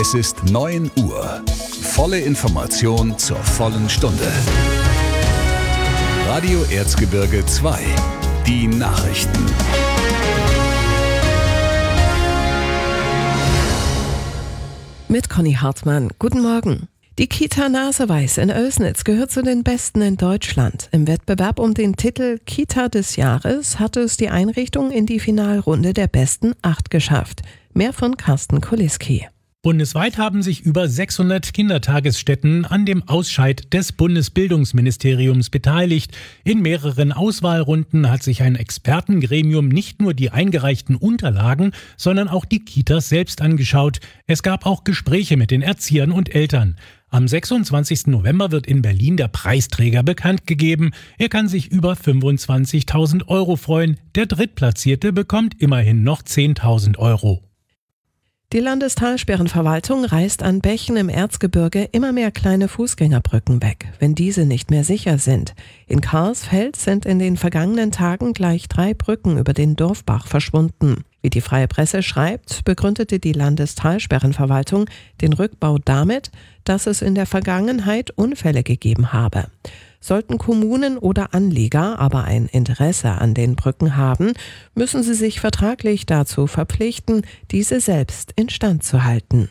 Es ist 9 Uhr. Volle Information zur vollen Stunde. Radio Erzgebirge 2. Die Nachrichten. Mit Conny Hartmann. Guten Morgen. Die Kita Naseweiß in Oelsnitz gehört zu den besten in Deutschland. Im Wettbewerb um den Titel Kita des Jahres hat es die Einrichtung in die Finalrunde der besten 8 geschafft. Mehr von Carsten Kuliski. Bundesweit haben sich über 600 Kindertagesstätten an dem Ausscheid des Bundesbildungsministeriums beteiligt. In mehreren Auswahlrunden hat sich ein Expertengremium nicht nur die eingereichten Unterlagen, sondern auch die Kitas selbst angeschaut. Es gab auch Gespräche mit den Erziehern und Eltern. Am 26. November wird in Berlin der Preisträger bekannt gegeben. Er kann sich über 25.000 Euro freuen. Der Drittplatzierte bekommt immerhin noch 10.000 Euro. Die Landestalsperrenverwaltung reißt an Bächen im Erzgebirge immer mehr kleine Fußgängerbrücken weg, wenn diese nicht mehr sicher sind. In Karlsfeld sind in den vergangenen Tagen gleich 3 Brücken über den Dorfbach verschwunden. Wie die Freie Presse schreibt, begründete die Landestalsperrenverwaltung den Rückbau damit, dass es in der Vergangenheit Unfälle gegeben habe. Sollten Kommunen oder Anlieger aber ein Interesse an den Brücken haben, müssen sie sich vertraglich dazu verpflichten, diese selbst instand zu halten.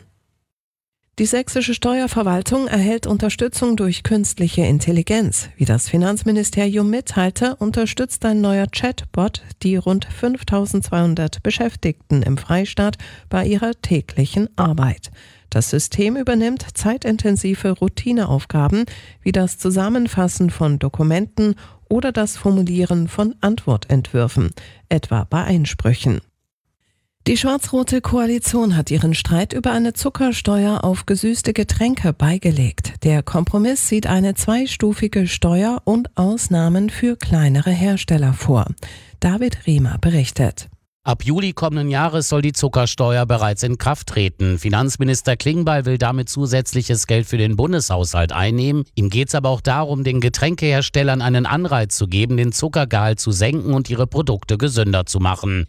Die sächsische Steuerverwaltung erhält Unterstützung durch künstliche Intelligenz. Wie das Finanzministerium mitteilte, unterstützt ein neuer Chatbot die rund 5.200 Beschäftigten im Freistaat bei ihrer täglichen Arbeit. Das System übernimmt zeitintensive Routineaufgaben wie das Zusammenfassen von Dokumenten oder das Formulieren von Antwortentwürfen, etwa bei Einsprüchen. Die schwarz-rote Koalition hat ihren Streit über eine Zuckersteuer auf gesüßte Getränke beigelegt. Der Kompromiss sieht eine 2-stufige Steuer und Ausnahmen für kleinere Hersteller vor. David Riemer berichtet. Ab Juli kommenden Jahres soll die Zuckersteuer bereits in Kraft treten. Finanzminister Klingbeil will damit zusätzliches Geld für den Bundeshaushalt einnehmen. Ihm geht es aber auch darum, den Getränkeherstellern einen Anreiz zu geben, den Zuckergehalt zu senken und ihre Produkte gesünder zu machen.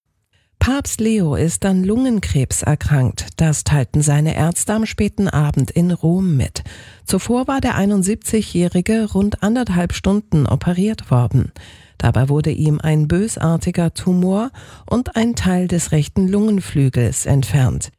Papst Leo ist an Lungenkrebs erkrankt. Das teilten seine Ärzte am späten Abend in Rom mit. Zuvor war der 71-Jährige rund 1,5 Stunden operiert worden. Dabei wurde ihm ein bösartiger Tumor und ein Teil des rechten Lungenflügels entfernt.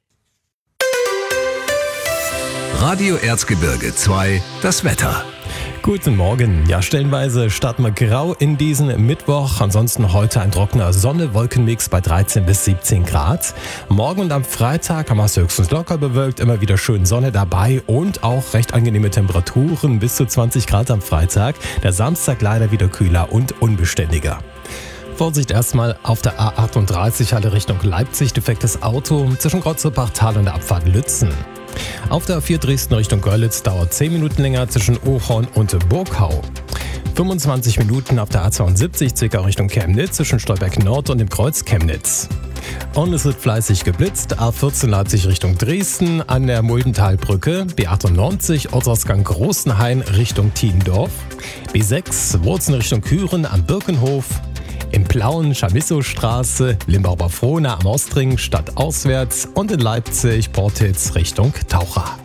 Radio Erzgebirge 2, das Wetter. Guten Morgen. Ja, stellenweise starten wir grau in diesen Mittwoch. Ansonsten heute ein trockener Sonne-Wolkenmix bei 13 bis 17 Grad. Morgen und am Freitag haben wir es höchstens locker bewölkt, immer wieder schön Sonne dabei und auch recht angenehme Temperaturen, bis zu 20 Grad am Freitag. Der Samstag leider wieder kühler und unbeständiger. Vorsicht erstmal auf der A38 Halle Richtung Leipzig, defektes Auto zwischen Krotzerbachtal und der Abfahrt Lützen. Auf der A4 Dresden Richtung Görlitz dauert 10 Minuten länger zwischen Ochorn und Burgau. 25 Minuten auf der A72 Zwickau Richtung Chemnitz zwischen Stolberg Nord und dem Kreuz Chemnitz. Und es wird fleißig geblitzt. A14 Leipzig Richtung Dresden an der Muldentalbrücke. B98 Ortsausgang Großenhain Richtung Tiendorf. B6 Wurzen Richtung Küren am Birkenhof. Im Plauen Chamisso-Straße, Limbauer-Frohna am Ostring stadtauswärts und in Leipzig Portitz Richtung Taucher.